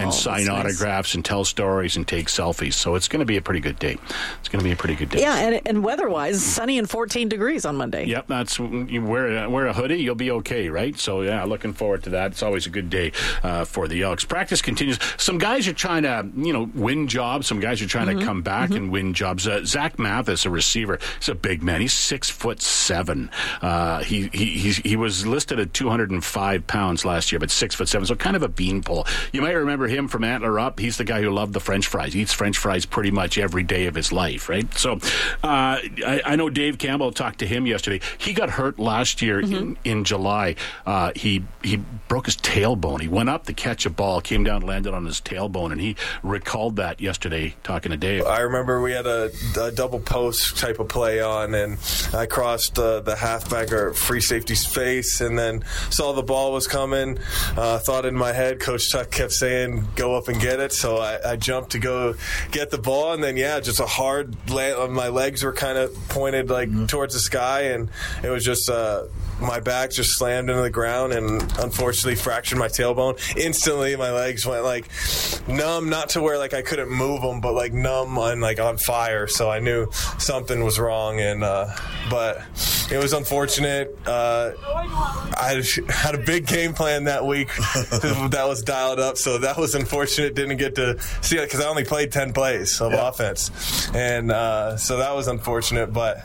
and sign autographs and tell stories and take selfies. So it's going to be a pretty good day. Yeah, and weather-wise, sunny and 14 degrees on Monday. Yep, that's you wear a hoodie, you'll be okay, right? So, yeah, looking forward to that. It's always a good day for the Elks. Practice continues. Some guys are trying to, win jobs. Some guys are trying to come back and win jobs. Zach Mathis, a receiver, he's a big man. He's 6'7". He was listed at 205 pounds last year, but 6'7", so kind of a beanpole. You might remember him from Antler Up. He's the guy who loved the French fries. He eats French fries pretty much every day of his life, right? So I know Dave Campbell talked to him yesterday. He got hurt last year in July. He broke his tailbone. He went up to catch a ball, came down, landed on his tailbone, and he recalled that yesterday talking to Dave. I remember we had a double post type of play on, and I crossed the halfback or free safety's face, and then saw the ball was coming. Thought in my head, Coach Tuck kept saying, go up and get it. So I jumped to go get the ball, and then, just a hard my legs were kind of pointed towards the sky, and it was just my back just slammed into the ground and unfortunately fractured my tailbone. Instantly, my legs went numb, not to where I couldn't move them, but numb and on fire. So I knew something was wrong, and but it was unfortunate. I had a big game plan that week that was dialed up, so that was unfortunate. Didn't get to see it because I only played 10 plays of offense, and so that was unfortunate. But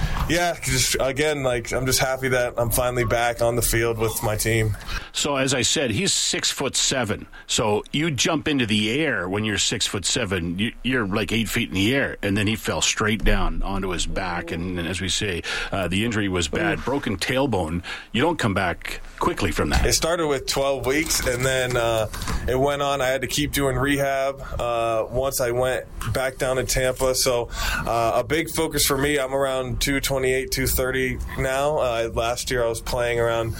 just again, I'm just happy that I'm finally back on the field with my team. So as I said, he's 6'7". So you jump into the air when you're 6'7". You're 8 feet in the air, and then he fell straight down onto his back. And as we say, the injury was bad. Broken tailbone. You don't come back quickly from that. It started with 12 weeks, and then it went on. I had to keep doing rehab once I went back down to Tampa. So a big focus for me, I'm around 228, 230 now. Last year I was playing around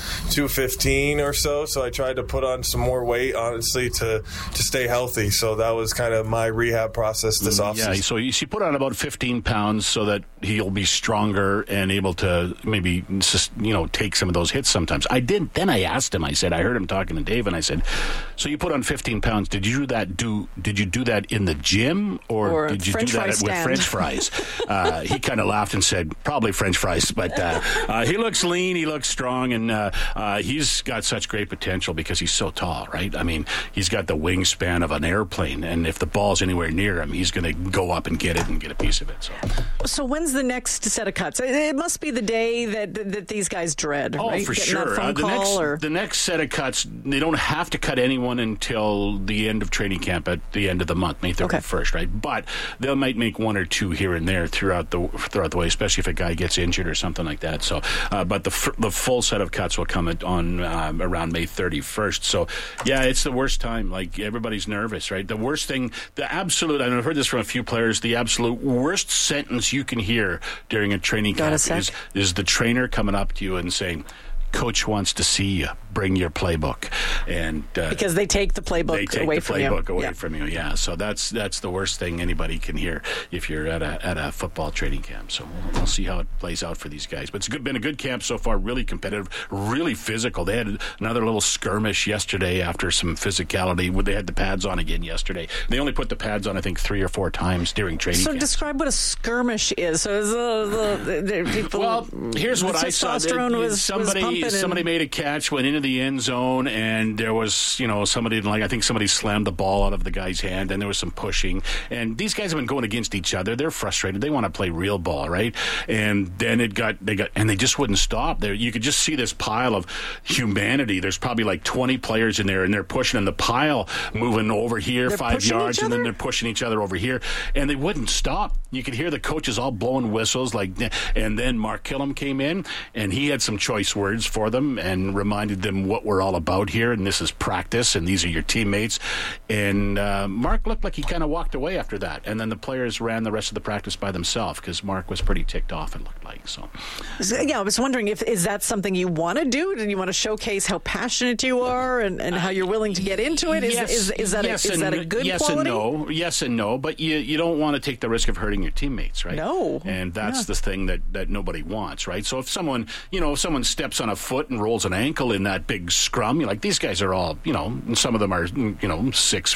215 or so I tried to put on some more weight, honestly, to stay healthy. So that was kind of my rehab process this offseason. Yeah, so you put on about 15 pounds so that he'll be stronger and able to maybe take some of those hits sometimes. Then I asked him, I said, I heard him talking to Dave, and I said, so you put on 15 pounds. Did you do that in the gym, or did you do that with French fries? He kind of laughed and said, probably French fries. But he looks lean, he looks strong, and he's got such great potential because he's so tall, right? I mean, he's got the wingspan of an airplane, and if the ball's anywhere near him, he's going to go up and get it and get a piece of it. So when's the next set of cuts? It must be the day that these guys dread, right? Oh, for sure. The next set of cuts, they don't have to cut anyone until the end of training camp at the end of the month, May 31st, right? But they might make one or two here and there throughout the way, especially if a guy gets injured or something like that. So, but the full set of cuts will come on around May 31st. So, it's the worst time. Everybody's nervous, right? The worst thing, and I've heard this from a few players, the absolute worst sentence you can hear during a training camp is the trainer coming up to you and saying, Coach wants to see you. Bring your playbook, and because they take the playbook away from you. Yeah, so that's the worst thing anybody can hear if you're at a football training camp. So we'll see how it plays out for these guys. But it's been a good camp so far. Really competitive, really physical. They had another little skirmish yesterday after some physicality. They had the pads on again yesterday. They only put the pads on, I think, 3 or 4 times during training camp. So describe what a skirmish is. So is people? Well, here's what I saw. Somebody made a catch, went into the end zone, and there was, somebody slammed the ball out of the guy's hand, and there was some pushing. And these guys have been going against each other. They're frustrated. They want to play real ball, right? And then they just wouldn't stop. You could just see this pile of humanity. There's probably 20 players in there, and they're pushing, and the pile moving over here 5 yards, and then they're pushing each other over here, and they wouldn't stop. You could hear the coaches all blowing whistles, and then Mark Killam came in, and he had some choice words for them and reminded them what we're all about here, and this is practice, and these are your teammates. And Mark looked like he kind of walked away after that, and then the players ran the rest of the practice by themselves because Mark was pretty ticked off, it looked like. So I was wondering, is that something you want to do? Do you want to showcase how passionate you are and how you're willing to get into it? Is that a good quality? Yes and no, but you don't want to take the risk of hurting your teammates, right? No. And that's the thing that nobody wants, right? So if someone steps on a foot and rolls an ankle in that big scrum, these guys are all, some of them are, 6'4",